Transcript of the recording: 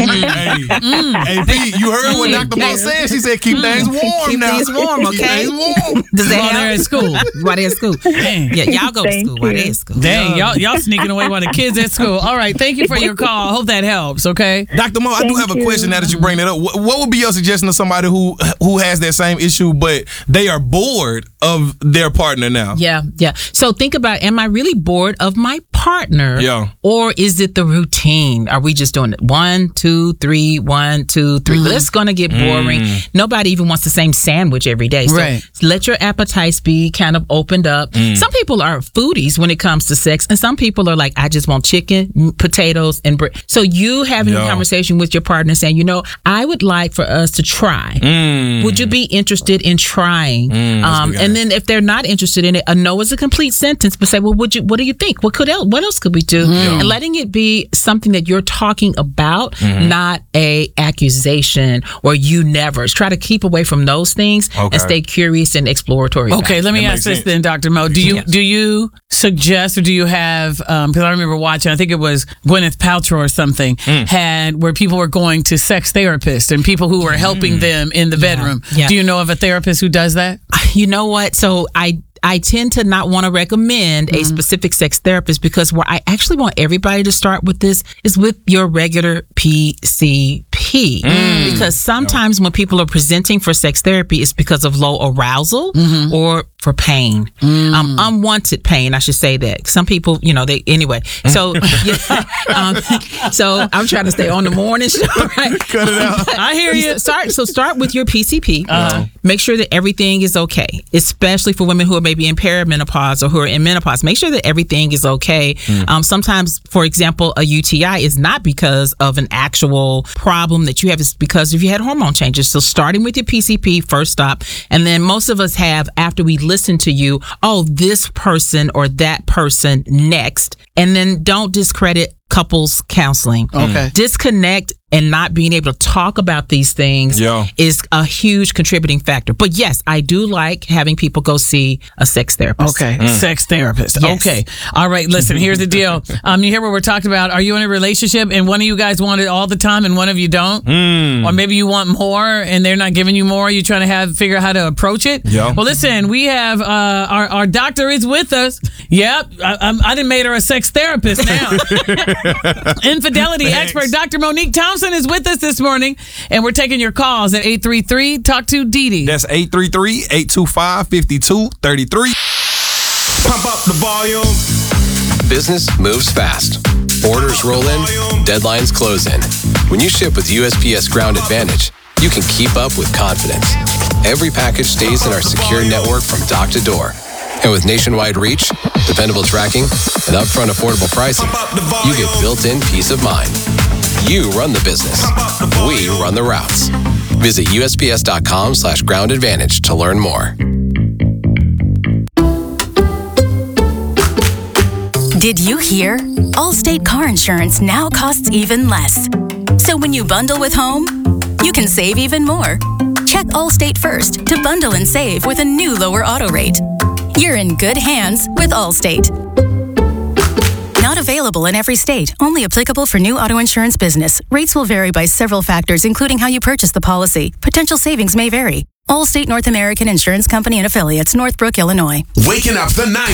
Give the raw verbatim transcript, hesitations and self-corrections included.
Hey, Mm. hey, Pete, you heard what Doctor Mo said? She said keep things warm Keep now. things warm, okay? Keep things warm. Does that While help? they're at school. While they're at school. Dang. Yeah, y'all go to Thank school while you. they're at school. Dang, y'all, y'all sneaking away while the kids at school. All right, thank you for your call. I hope that helps, okay? Doctor Mo, I do Thank have a you. question now that you bring that up. What, what would be your suggestion to somebody who who has that same issue, but they are bored of their partner now? Yeah, yeah. So think about, am I really bored of my partner? Yeah. Or is it the routine? Are we just doing it one, two, three, one, two, three? Mm-hmm. But it's going to get boring. Mm. Nobody even wants the same sandwich every day. So Right. let your appetites be kind of opened up. Mm. Some people are foodies when it comes to sex, and some people are like, I just want chicken, m- potatoes, and bread. So you having Yeah. a conversation with your partner saying, you know, I would like for us to try. Mm. Would you be interested in trying? that's um, good. and then if they're not interested in it, a no is a complete sentence. But say, well, would you? What do you think? What could else? What else could we do? And letting it be something that you're talking about, Mm-hmm. not a accusation or you never. Try to keep away from those things Okay. and stay curious and exploratory. about Okay, it. let me That ask makes this sense. then, Doctor Mo. Do you Yes. do you suggest or do you have? Because I remember watching. I think it was Gwyneth Paltrow or something had where people were going to sex therapists and people who were helping them in the bedroom. Yeah. Do you know of a therapist who does that? You know what? So I I tend to not want to recommend Mm-hmm. a specific sex therapist because where I actually want everybody to start with this is with your regular P C P. Mm. Because sometimes when people are presenting for sex therapy, it's because of low arousal Mm-hmm. or for pain, Mm. um, unwanted pain. I should say that. Some people, you know, they anyway. So, yeah, um, so I'm trying to stay on the morning show. Right? Cut it out. I hear you. Start so start with your P C P. Uh-huh. Make sure that everything is okay, especially for women who are maybe in perimenopause or who are in menopause. Make sure that everything is okay. Um, sometimes, for example, a U T I is not because of an actual problem that you have. It's because if you had hormone changes. So starting with your P C P, first stop, and then most of us have after we listen to you. Oh, this person or that person next, and then don't discredit couples counseling. Okay. Disconnect and not being able to talk about these things Yeah. is a huge contributing factor. But yes, I do like having people go see a sex therapist. Okay, sex therapist. Yes. Okay, all right. Listen, here's the deal. Um, you hear what we're talking about? Are you in a relationship and one of you guys want it all the time and one of you don't, or maybe you want more and they're not giving you more? You're trying to have figure out how to approach it. Yeah. Well, listen, we have uh, our our doctor is with us. Yep, I, I'm, I done made her a sex therapist now. Infidelity Thanks. expert Doctor Monique Thompson is with us this morning, and we're taking your calls at eight three three talk to Dee Dee. That's eight three three, eight two five, five two three three. Pump up the volume. Business moves fast. Orders roll in, deadlines close in. When you ship with U S P S Ground Advantage, you can keep up with confidence. Every package stays in our secure network from dock to door. And with nationwide reach, dependable tracking, and upfront affordable pricing, you get built-in peace of mind. You run the business. We run the routes. Visit usps.com slash ground advantage to learn more. Did you hear? Allstate car insurance now costs even less. So when you bundle with home, you can save even more. Check Allstate first to bundle and save with a new lower auto rate. You're in good hands with Allstate. Not available in every state. Only applicable for new auto insurance business. Rates will vary by several factors, including how you purchase the policy. Potential savings may vary. Allstate North American Insurance Company and Affiliates, Northbrook, Illinois. Waking up the night.